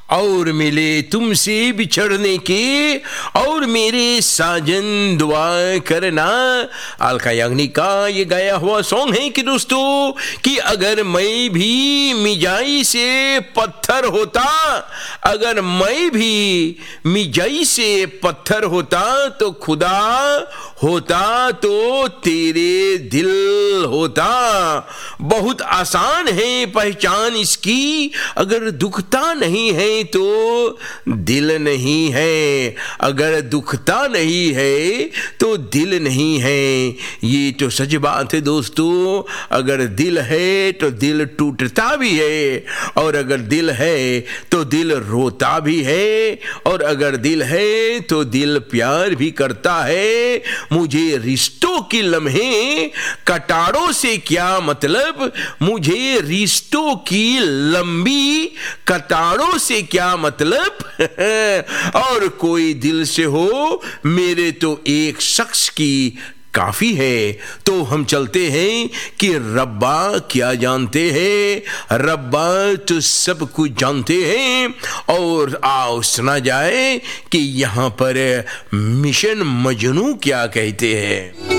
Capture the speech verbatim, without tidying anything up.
और मिले तुमसे बिछड़ने के, और मेरे साजन दुआ करना। अलका याग्निक का ये गाया हुआ सॉन्ग है कि दोस्तों कि अगर मैं भी मिजाई से पत्थर होता, अगर मैं भी मिजाई से पत्थर होता तो खुदा होता तो तेरे दिल होता। बहुत आसान है पहचान इसकी, अगर दुखता नहीं है तो दिल नहीं है, अगर दुखता नहीं है तो दिल नहीं है। ये तो सच बात है दोस्तों, अगर दिल है तो दिल टूटता भी है, और अगर दिल है तो दिल रोता भी है, और अगर दिल है तो दिल प्यार भी करता है। मुझे रिश्तों की लम्हे कटारों से क्या मतलब, मुझे रिश्तों की लंबी कतारों से क्या मतलब। और कोई दिल से हो मेरे तो एक शख्स की काफी है। तो हम चलते हैं कि रब्बा क्या जानते हैं, रब्बा तो सब कुछ जानते हैं। और आओ सुना जाए कि यहाँ पर मिशन मजनू क्या कहते हैं।